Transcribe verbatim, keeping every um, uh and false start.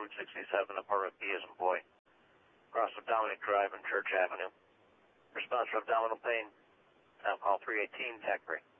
Route sixty-seven, apartment B as in boy. Cross of Dominic Drive and Church Avenue. Response for abdominal pain. Now call three eighteen, TAC three.